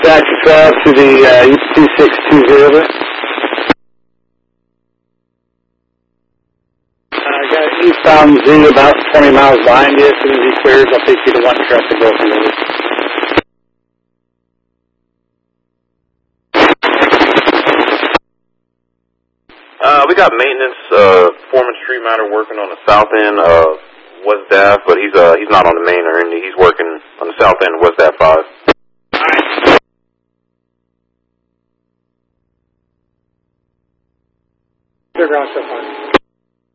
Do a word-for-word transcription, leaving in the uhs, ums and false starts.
Taxi five to the uh, two six two zero. I got eastbound Z about twenty miles behind you. As soon as he clears, I'll take you to one truck to go from there. Uh, we got maintenance, uh, Foreman Street Matter working on the south end of West Ave, but he's, uh, he's not on the main or anything. He's working on the south end of West Ave five.